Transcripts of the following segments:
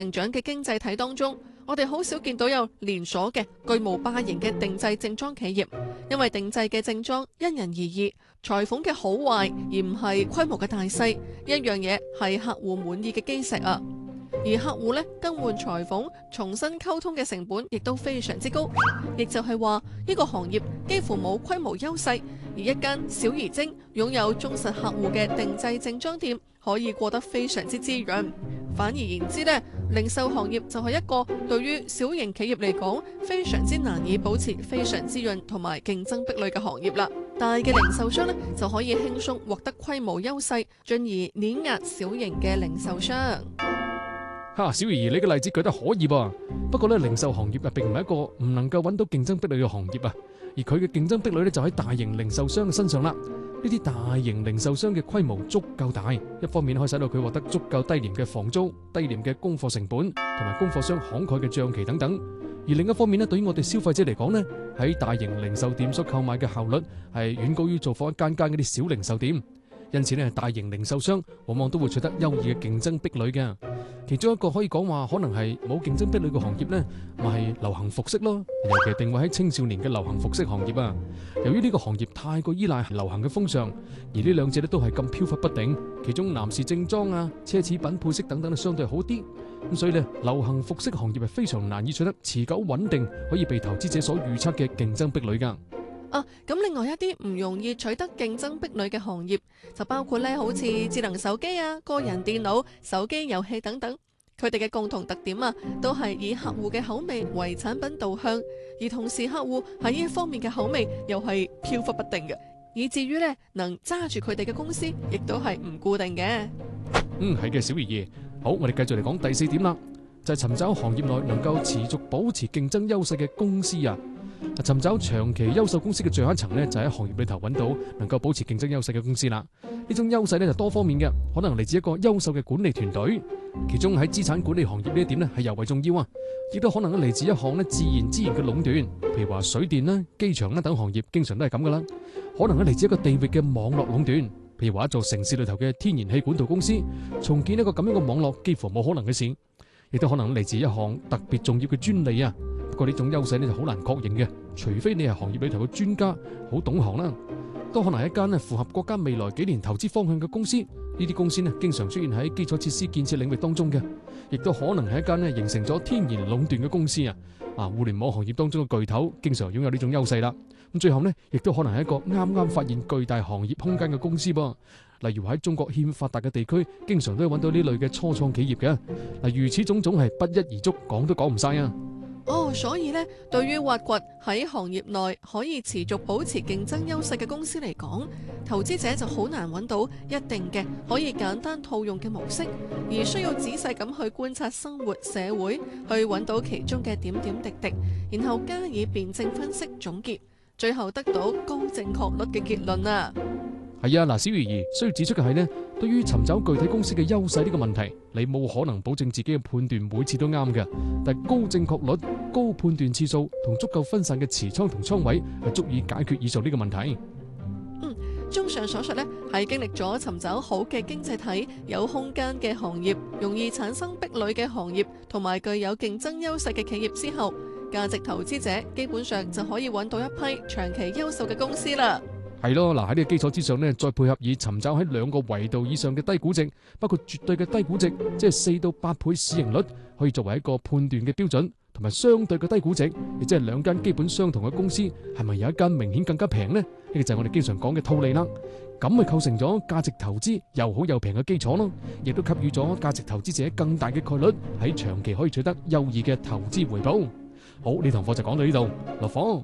成長嘅經濟體當中，我哋好少見到有連鎖嘅巨無霸型嘅定製正裝企業，因為定製嘅正裝因人而異，裁縫嘅好壞而唔係規模嘅大細，一樣嘢係客戶滿意嘅基石啊。而客戶呢，更換裁縫、重新溝通嘅成本亦都非常之高，亦就係話呢個行業幾乎冇規模優勢，而一間小而精、擁有忠實客戶嘅定製正裝店可以過得非常之滋潤。反而言之呢，零售行業就係一個對於小型企業嚟講非常之難以保持非常滋潤同埋競爭壁壘嘅行業啦。大嘅零售商呢，就可以輕鬆獲得規模優勢，進而碾壓小型嘅零售商。 小儀，你嘅例子舉得可以噃。不過咧，零售行業並唔係一個唔能夠揾到競爭壁壘嘅行業啊，而佢嘅競爭壁壘咧就喺大型零售商嘅身上啦。呢啲大型零售商嘅規模足夠大，一方面可以使到佢獲得足夠低廉嘅房租、低廉嘅供貨成本同埋供貨商慷慨嘅賬期等等。而另一方面咧，對於我哋消費者嚟講呢，喺大型零售店所購買嘅效率係遠高於做訪一間間嗰啲小零售店。因此呢，大型零售商往往都會取得優異嘅競爭壁壘嘅。其中一個可以講話可能係冇競爭壁壘嘅行業呢，咪係流行服飾咯。尤其定位喺青少年嘅流行服飾行業啊。由於呢個行業太過依賴流行嘅風尚，而呢兩者都係咁飄忽不定。其中男士正裝啊、奢侈品配飾等等都相對好啲。咁所以呢，流行服飾行業係非常難以取得持久穩定，可以被投資者所預測嘅競爭壁壘㗎。 咁另外一啲唔容易取得競爭壁壘嘅行業，就包括咧好似智能手機啊、個人電腦、手機遊戲等等。佢哋嘅共同特點啊，都係以客戶嘅口味為產品導向，而同時客戶喺呢一方面嘅口味又係飄忽不定嘅，以至於咧能揸住佢哋嘅公司，亦都係唔固定嘅。 係嘅，小儀爺。好，我哋繼續嚟講第四點啦，就係尋找行業內能夠持續保持競爭優勢嘅公司啊。尋找長期優秀公司嘅最後一層呢，就喺行業裏頭揾到能夠保持競爭優勢嘅公司啦。呢種優勢呢，就多方面嘅，可能嚟自一個優秀嘅管理團隊，其中喺資產管理行業呢一點呢係尤為重要啊。亦都可能嚟自一項呢自然資源嘅壟斷，譬如話水電啦、機場啦等行業，經常都係咁噶啦。可能嚟自一個地域嘅網絡壟斷，譬如話一座城市裏頭嘅天然氣管道公司重建一個咁樣嘅網絡，幾乎冇可能嘅事。亦都可能嚟自一項特別重要嘅專利啊。不過呢種優勢呢就好難確認嘅，除非你係行業裏頭嘅專家，好懂行啦。都可能係一間符合國家未來幾年投資方向嘅公司，呢啲公司呢經常出現喺基礎設施建設領域當中嘅，亦都可能係一間呢形成咗天然壟斷嘅公司啊。互聯網行業當中嘅巨頭經常擁有呢種優勢啦。咁最後呢，亦都可能係一個啱啱發現巨大行業空間嘅公司噃。例如喺中國欠發達嘅地區，經常都會揾到呢類嘅初創企業嘅。如此種種係不一而足，講都講唔晒啊。 所以呢，對於挖掘喺行業內可以持續保持競爭優勢嘅公司嚟講，投資者就好難揾到一定嘅可以簡單套用嘅模式，而需要仔細咁去觀察生活社會，去揾到其中嘅點點滴滴，然後加以辯證分析總結，最後得到高正確率嘅結論啊！ 係啊，小儀兒需要指出嘅係呢，對於尋找具體公司嘅優勢呢個問題，你冇可能保證自己嘅判斷每次都啱嘅，但係高正確率、高判斷次數同足夠分散嘅持倉同倉位係足以解決以上呢個問題。 綜上所述呢，係經歷咗尋找好嘅經濟體、有空間嘅行業、容易產生壁壘嘅行業同埋具有競爭優勢嘅企業之後，價值投資者基本上就可以揾到一批長期優秀嘅公司啦。 係咯，喺呢個基礎之上呢，再配合以尋找喺兩個維度以上嘅低估值，包括絕對嘅低估值，即係4到8倍市盈率，可以作為一個判斷嘅標準，同埋相對嘅低估值，亦即係兩間基本相同嘅公司，係咪有一間明顯更加平呢？呢個就係我哋經常講嘅套利啦。咁咪構成咗價值投資又好又平嘅基礎咯，亦都給予咗價值投資者更大嘅概率喺長期可以取得優異嘅投資回報。好，呢堂課就講到呢度，落課。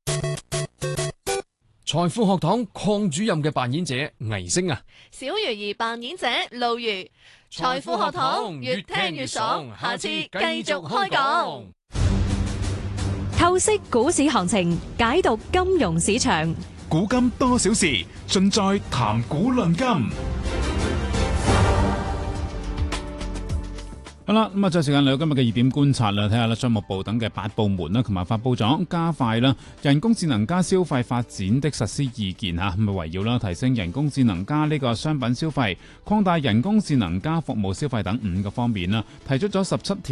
財富學堂鄺主任嘅扮演者倪星啊， 小魚兒扮演者露如。財富學堂越聽越爽，下次繼續開講。 透析股市行情，解讀金融市場， 古今多少事，盡在談股論金。 好啦，咁啊，再時間嚟到今日嘅2點觀察啦，睇下啦，商務部等嘅8部門啦，同埋發布咗加快啦人工智能加消費發展的實施意見嚇，咁啊圍繞啦提升人工智能加呢個商品消費、擴大人工智能加服務消費等5個方面啦，提出咗17條